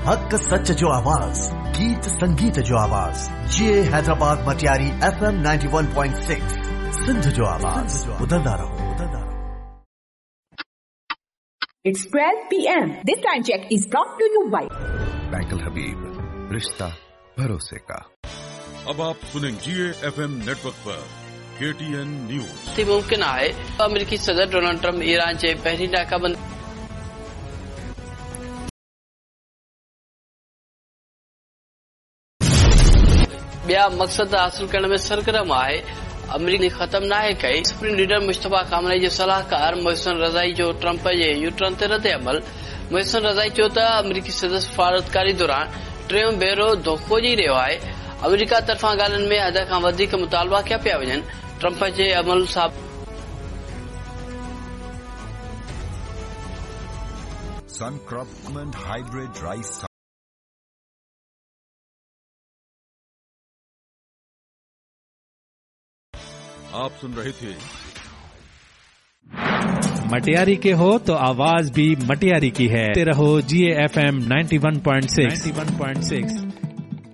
हक सच जो आवाज, गीत संगीत जो आवाज, ये हैदराबाद मटियारी FM 91.6 सिंध जो आवाज, बुलंदा रहो। It's 12 p.m. This time check is brought to you by bank अल हबीब, रिश्ता भरोसे का। अब आप सुनेंगे GA FM नेटवर्क पर KTN न्यूज। मुमकिन है अमेरिकी सदर डोनाल्ड ट्रंप ईरान जे पहिरीं नाकाबंदी ॿिया मक़सद हासिल करण में सरगर्म आहे। अमरीका ख़त्म नाहे कई। सुप्रीम लीडर मुश्तबा कामराई जे सलाहकार मोहसिन रज़ाई जो ट्रंप जे यूटर्न ते रद्द अमल। मोहसिन रज़ाई चयो त अमरीकी सदर सफ़ारतकारी दौरान टियों भेरो धोखो ॾेई रहियो आहे। अमरीका तरफ़ां ॻाल्हियुनि में हद खां वधीक मुतालबा कया पिया वञनि। ट्रंप जे अमल सां सनक्रॉप हाइब्रिड राइस। आप सुन रहे थे मटियारी के हो तो आवाज भी मटियारी की है। रहो GA FM 91.6।